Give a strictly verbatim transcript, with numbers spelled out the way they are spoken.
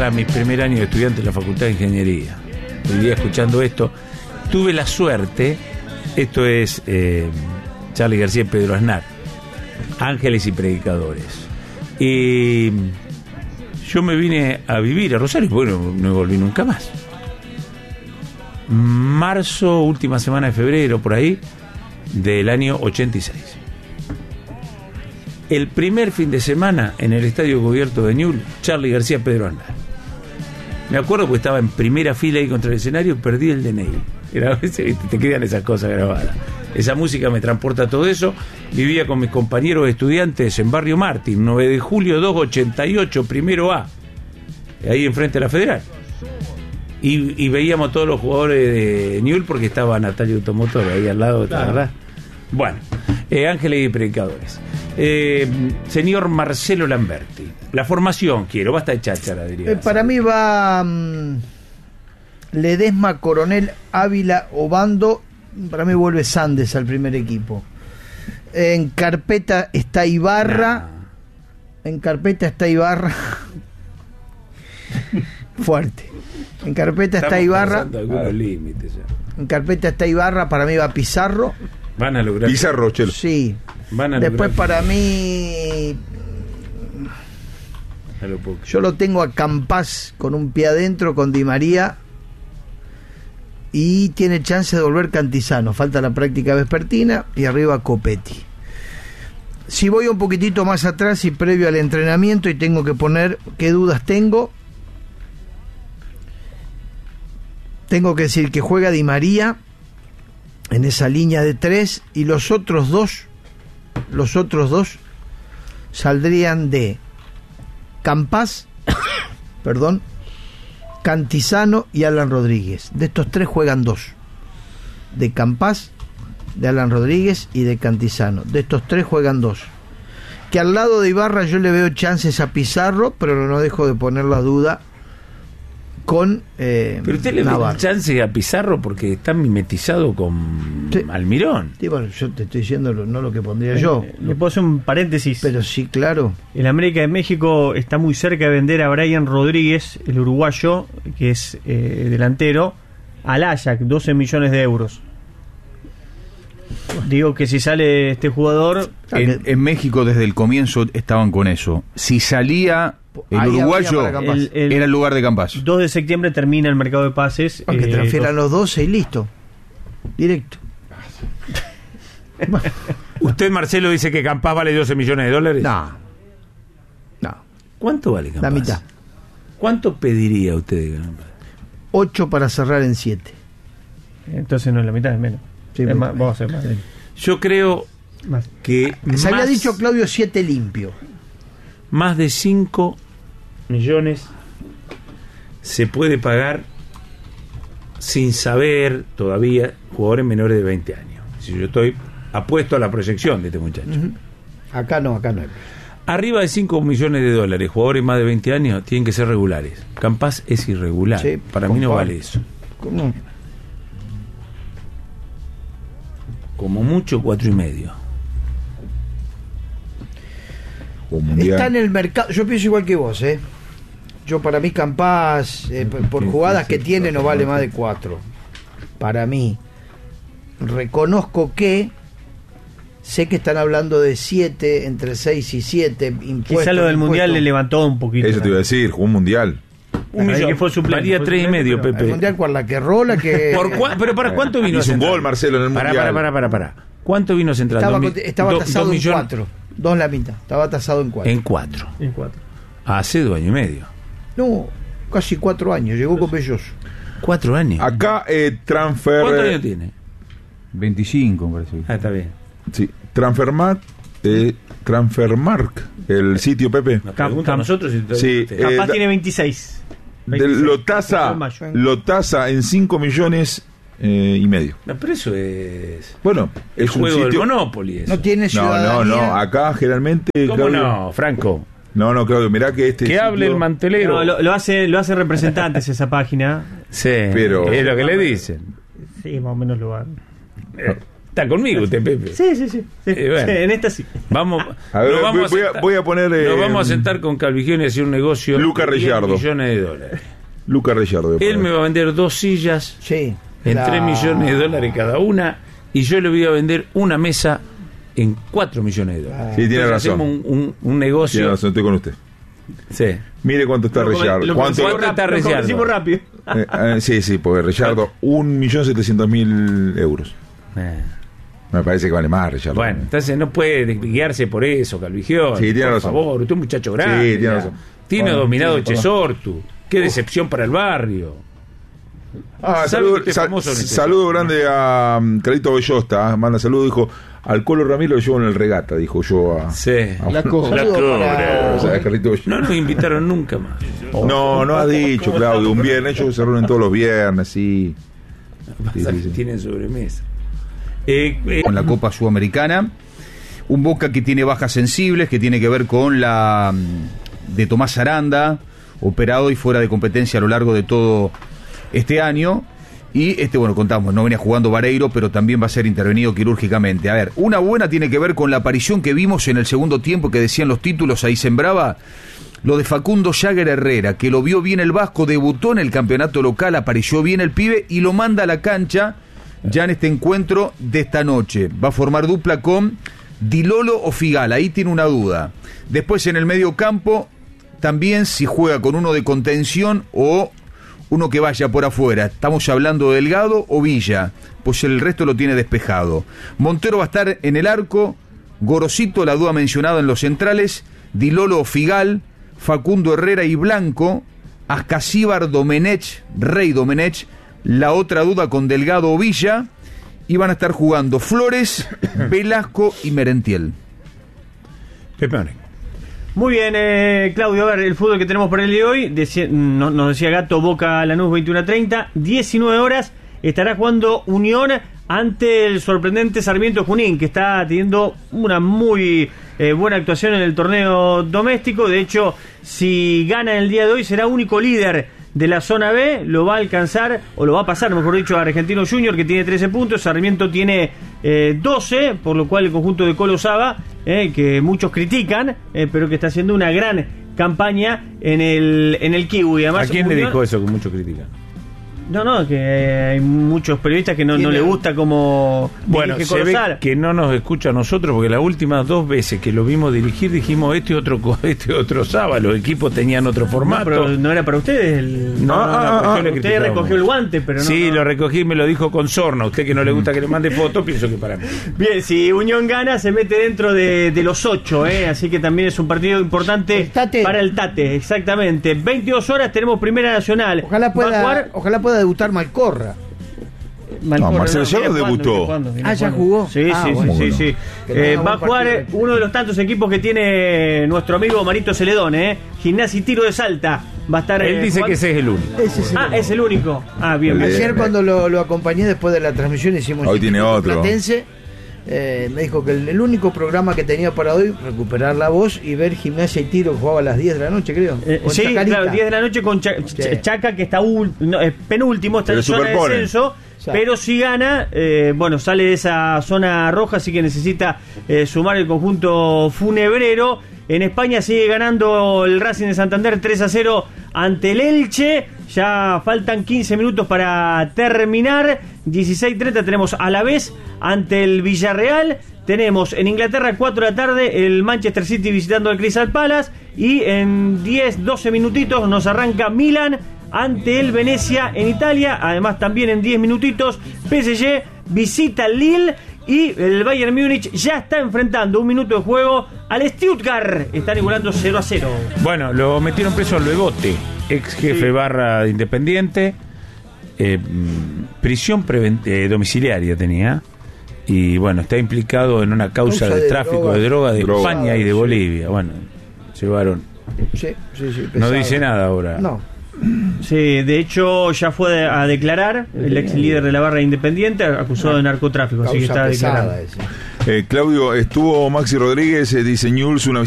era mi primer año de estudiante en la Facultad de Ingeniería. Vivía escuchando esto. Tuve la suerte, esto es eh, Charly García y Pedro Aznar, Ángeles y Predicadores. Y yo me vine a vivir a Rosario, bueno, no volví nunca más. Marzo, última semana de febrero, por ahí, del año ochenta y seis. El primer fin de semana en el estadio cubierto de Newell's, Charly García, Pedro Aznar. Me acuerdo porque estaba en primera fila ahí contra el escenario, perdí el D N I. Era, te quedan esas cosas grabadas. Esa música me transporta a todo eso. Vivía con mis compañeros estudiantes en Barrio Martín, nueve de julio doscientos ochenta y ocho, primero A, ahí enfrente de la Federal. Y, y veíamos a todos los jugadores de Newell's porque estaba Natalia Automotor ahí al lado, claro. ¿Verdad? Bueno, eh, Ángeles y Predicadores. Eh, señor Marcelo Lamberti, la formación quiero, basta de cháchara, diría. Eh, para mí va um, Ledesma, Coronel, Ávila, Obando. Para mí vuelve Sandes al primer equipo. En carpeta está Ibarra. Nah. En carpeta está Ibarra. Fuerte. En carpeta está Ibarra. Algunos límites ya. En carpeta está Ibarra, para mí va Pizarro. Van a lograr. Pizarro, Chelo. Sí. Van a Después lograr. Para mí Lo yo lo tengo a Campás con un pie adentro, con Di María, y tiene chance de volver Cantizano. Falta la práctica vespertina y arriba Copetti. Si voy un poquitito más atrás y previo al entrenamiento y tengo que poner qué dudas tengo, tengo que decir que juega Di María en esa línea de tres, y los otros dos los otros dos saldrían de Campás perdón Cantizano y Alan Rodríguez. De estos tres juegan dos, de Campás, de Alan Rodríguez y de Cantizano. De estos tres juegan dos, que al lado de Ibarra yo le veo chances a Pizarro, pero no dejo de poner la duda con eh, pero usted le da chance a Pizarro porque está mimetizado con sí. Almirón. Sí, bueno, yo te estoy diciendo lo, no lo que pondría eh, yo. Le puedo hacer un paréntesis. Pero sí, claro. El América de México está muy cerca de vender a Brian Rodríguez, el uruguayo, que es eh, delantero, al Ajax, doce millones de euros. Digo que si sale este jugador... En, en México desde el comienzo estaban con eso. Si salía el ahí uruguayo, el, el, era el lugar de Campás. dos de septiembre termina el mercado de pases. Aunque eh, transfieran los doce y listo. Directo. ¿Usted, Marcelo, dice que Campás vale doce millones de dólares? No. No. ¿Cuánto vale Campás? La mitad. ¿Cuánto pediría usted de Campás? ocho para cerrar en siete. Entonces no es la mitad, es menos. Sí, es más, más, vamos a hacer más. Yo creo más. que se más, había dicho Claudio siete limpio. Más de cinco millones se puede pagar sin saber todavía jugadores menores de veinte años. Si yo estoy apuesto a la proyección de este muchacho. Uh-huh. Acá no, acá no hay. Arriba de cinco millones de dólares, jugadores más de veinte años tienen que ser regulares. Campás es irregular. Sí, para mí no vale eso. ¿Cómo? Como mucho cuatro y medio. Está en el mercado. Yo pienso igual que vos, ¿eh? Yo para mí Campás, eh, por jugadas que tiene, no vale más de cuatro. Para mí. Reconozco que sé que están hablando de siete, entre seis y siete impuestos. Quizá lo del impuestos. Mundial le levantó un poquito. Eso te iba a decir, jugó un Mundial. Un millón, que fue valía tres y medio, Pepe. El Mundial con la que rola que... ¿Por cua- pero para cuánto vino Hizo un Central? gol, Marcelo, en el Para, Mundial. para, para, para, para. ¿Cuánto vino Central? Estaba, Dos mil- estaba do- tasado dos en millones- cuatro. Dos la mitad. Estaba tasado en cuatro. En cuatro. En cuatro. Hace dos años y medio. No, casi cuatro años. Llegó con Belloso. Cuatro años. Acá, eh, transfer. ¿Cuántos años tiene? veinticinco, me parece. Ah, está bien. Sí, Transfermark, eh, Transfermark, el sitio, Pepe. Nos pregunta a nosotros si Sí, te- eh, Capaz da- tiene veintiséis. De- lo tasa, mayo. lo tasa en cinco millones eh, y medio. No, pero eso es Bueno, el es un juego del sitio. Monopoly. Eso. No tiene No, ciudadanía. no, no. Acá generalmente. ¿Cómo Claudio- no, Franco? No, no, Claudio, mirá que este. Que sitio- hable el mantelero. No, lo, lo hace lo hace representantes esa página. Sí, Pero- es lo que le dicen. Sí, más o menos lo van. Eh, Está conmigo usted, Pepe. Sí, sí, sí. sí. Eh, bueno. Sí, en esta sí. Vamos, A ver, nos vamos voy, a a, sentar, voy a poner. Eh, nos vamos a sentar con Calvigione y hacer un negocio Luca de diez Ricciardo. millones de dólares. Lucas Ricciardo. Él me va a vender dos sillas Sí. en La- tres millones de dólares cada una y yo le voy a vender una mesa en cuatro millones de dólares. Sí, tiene Entonces razón. hacemos un, un, un negocio. Tiene razón, estoy con usted. Sí. Mire cuánto está Lo come- Ricciardo. lo ¿Cuánto? convencimos ¿Cuánto está rápido, lo Ricciardo? convencimos rápido. Eh, eh, sí, sí, porque Ricciardo, un millón setecientos mil euros. Eh. Me parece que vale más, Ricciardo. Bueno, entonces no puede guiarse por eso, Calvigione. Sí, tiene por razón. favor, usted es un muchacho grande. Sí, tiene ya. razón. Tiene Bueno, dominado sí, el perdón. Chesortu. Qué decepción para el barrio. Ah, ¿Sabe saludo, que usted es sal- famoso en este saludo grande a um, Carlito Bellosta. Manda saludo, dijo. Al Colo Ramiro lo llevo en el regata, dijo yo a. Sí. a- La cobra. La cobra. O sea, Carlito Bellosta. No nos invitaron nunca más. No, no has dicho, Claudio. Un viernes, ellos se reúnen todos los viernes, sí. Sí, sí, sí. Tienen sobremesa. Eh, eh, Con la Copa Sudamericana. Un Boca que tiene bajas sensibles, que tiene que ver con la mm, de Tomás Aranda, operado y fuera de competencia a lo largo de todo este año. Y este, bueno, contamos, no venía jugando Vareiro, pero también va a ser intervenido quirúrgicamente. A ver, una buena tiene que ver con la aparición que vimos en el segundo tiempo, que decían los títulos, ahí sembraba lo de Facundo Jagger Herrera, que lo vio bien el Vasco, debutó en el campeonato local, apareció bien el pibe y lo manda a la cancha ya en este encuentro de esta noche. Va a formar dupla con Di Lolo o Figal, ahí tiene una duda. Después en el medio campo, también si juega con uno de contención o uno que vaya por afuera. Estamos hablando de Delgado o Villa, pues el resto lo tiene despejado. Montero va a estar en el arco, Gorosito, la duda mencionada en los centrales, Di Lolo o Figal, Facundo Herrera y Blanco, Ascasíbar, Domenech, Rey Domenech, la otra duda con Delgado o Villa, y van a estar jugando Flores, Velasco y Merentiel. Pepe Orengo. Muy bien, eh, Claudio, a ver, el fútbol que tenemos para el día de hoy, decía- no- nos decía Gato, Boca Lanús veintiuno a treinta, diecinueve horas, estará jugando Unión ante el sorprendente Sarmiento Junín, que está teniendo una muy eh, buena actuación en el torneo doméstico. De hecho, si gana el día de hoy, será único líder de la zona B, lo va a alcanzar, o lo va a pasar, mejor dicho, a Argentino Junior, que tiene trece puntos, Sarmiento tiene eh, doce, por lo cual el conjunto de Colo Saba, eh, que muchos critican, eh, pero que está haciendo una gran campaña en el, en el Kiwi. ¿A Además, quién le Unión- dijo eso que mucho critican? No, no, que eh, hay muchos periodistas que no, no Tiene- le gusta como Bueno, dirige se ve Colo-Saba. que no nos escucha a nosotros porque las últimas dos veces que lo vimos dirigir dijimos este otro co- este otro sábado, los equipos tenían otro No, formato. pero no era para ustedes. El... No, no, no, Ah, pues ah, yo le Usted criticaba recogió mucho. el guante, pero no. Sí, no. lo recogí y me lo dijo con sorna. Usted que no le gusta que le mande fotos, pienso que para mí. Bien, si Unión gana, se mete dentro de, de los ocho, ¿eh? Así que también es un partido importante El Tate. para el Tate, exactamente. veintidós horas tenemos Primera Nacional. Ojalá Va a pueda, jugar ojalá pueda debutar Malcorra. Malcorra, No, Marcelo ya viene lo jugando, debutó. viene jugando, viene Ah, ¿ya jugando. jugó? Sí, Ah, sí, bueno. sí, sí, sí. Que Eh, tenga va a buen jugar partido. uno de los tantos equipos que tiene nuestro amigo Marito Celedón, ¿eh? Gimnasia y Tiro de Salta. Va a estar. Él eh, dice jugando- que ese es el único. Ese es el- Ah, es el único. Ah, bien, El bien. de- Ayer cuando lo, lo acompañé después de la transmisión hicimos Hoy un tiene Instituto otro. Platense, eh, me dijo que el, el único programa que tenía para hoy, recuperar la voz y ver Gimnasia y Tiro, que jugaba a las diez de la noche, creo. Eh, con sí, Chacarita. claro, diez de la noche con Cha- Ch- Sí. Chaca, que está ul- no, es penúltimo, está Pero en zona de superponen. descenso. Exacto. Pero si gana, eh, bueno, sale de esa zona roja, así que necesita eh, sumar el conjunto funebrero. En España sigue ganando el Racing de Santander tres a cero ante el Elche. Ya faltan quince minutos para terminar. dieciséis treinta tenemos a la vez ante el Villarreal. Tenemos en Inglaterra cuatro de la tarde el Manchester City visitando el Crystal Palace. Y en diez doce minutitos nos arranca Milan ante el Venecia en Italia. Además también en diez minutitos P S G visita el Lille. Y el Bayern Múnich ya está enfrentando un minuto de juego al Stuttgart. Están igualando cero a cero. Bueno, lo metieron preso al Bebote, ex jefe Sí. barra de Independiente. Eh, mm, prisión prevent- eh, domiciliaria tenía. Y bueno, está implicado en una causa, Causa de, de tráfico drogas. de droga de Drogas, España y de sí. Bolivia. Bueno, llevaron. Sí, sí, sí, No pesado. dice nada ahora. No. Sí, de hecho ya fue a declarar el ex líder de la barra Independiente, acusado de narcotráfico, así que Causa está declarando. pesada esa. Eh, Claudio, estuvo Maxi Rodríguez, eh, dice News, una